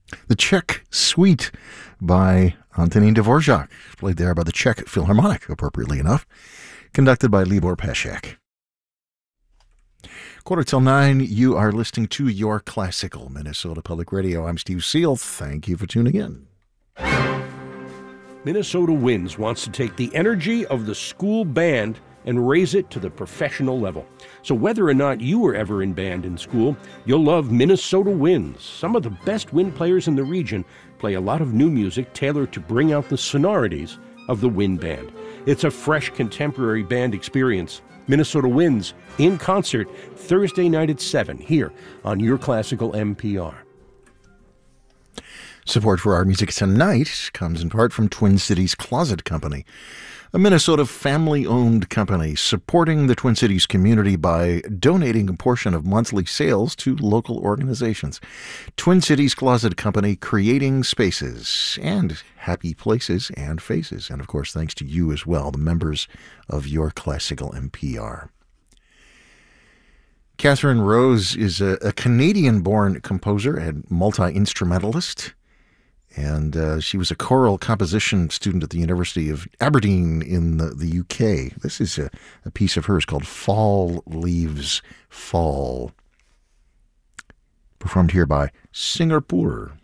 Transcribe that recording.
The Czech Suite by Antonín Dvorak, played there by the Czech Philharmonic, appropriately enough, conducted by Libor Pesek. 8:45, you are listening to Your Classical Minnesota Public Radio. I'm Steve Seal. Thank you for tuning in. Minnesota Winds wants to take the energy of the school band and raise it to the professional level. So whether or not you were ever in band in school, you'll love Minnesota Winds. Some of the best wind players in the region play a lot of new music tailored to bring out the sonorities of the wind band. It's a fresh contemporary band experience. Minnesota Winds in concert Thursday night at 7 here on Your Classical MPR. Support for our music tonight comes in part from Twin Cities Closet Company, a Minnesota family-owned company supporting the Twin Cities community by donating a portion of monthly sales to local organizations. Twin Cities Closet Company, creating spaces and happy places and faces. And, of course, thanks to you as well, the members of Your Classical MPR. Catherine Rose is a Canadian-born composer and multi-instrumentalist. And she was a choral composition student at the University of Aberdeen in the UK. This is a piece of hers called Fall Leaves Fall, performed here by Singapore.